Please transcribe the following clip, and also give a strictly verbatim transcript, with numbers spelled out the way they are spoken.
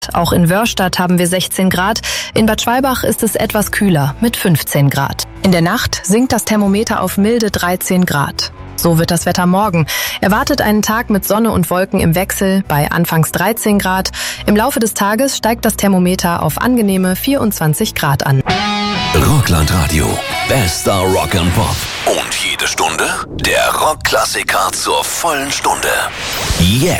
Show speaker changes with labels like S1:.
S1: Auch in Wörstadt haben wir sechzehn Grad. In Bad Schwalbach ist es etwas kühler mit fünfzehn Grad. In der Nacht sinkt das Thermometer auf milde dreizehn Grad. So wird das Wetter morgen. Erwartet einen Tag mit Sonne und Wolken im Wechsel bei anfangs dreizehn Grad. Im Laufe des Tages steigt das Thermometer auf angenehme vierundzwanzig Grad an.
S2: Rockland Radio. Bester Rock and Pop. Und jede Stunde der Rockklassiker zur vollen Stunde. Jetzt.